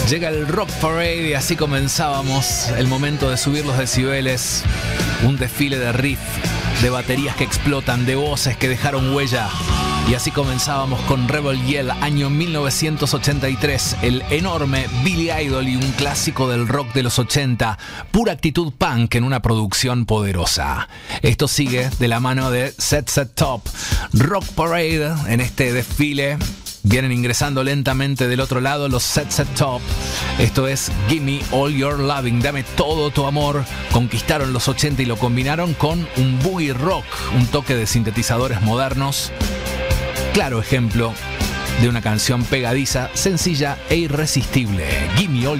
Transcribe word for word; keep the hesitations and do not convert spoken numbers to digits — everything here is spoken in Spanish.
Llega el Rock Parade y así comenzábamos el momento de subir los decibeles. Un desfile de riff, de baterías que explotan, de voces que dejaron huella. Y así comenzábamos con Rebel Yell, año mil novecientos ochenta y tres, el enorme Billy Idol y un clásico del rock de los ochenta, pura actitud punk en una producción poderosa. Esto sigue de la mano de Set Set Top, Rock Parade en este desfile. Vienen ingresando lentamente del otro lado los Set Set Top. Esto es Gimme All Your Loving, dame todo tu amor. Conquistaron los ochenta y lo combinaron con un boogie rock, un toque de sintetizadores modernos. Claro ejemplo de una canción pegadiza, sencilla e irresistible. Gimme All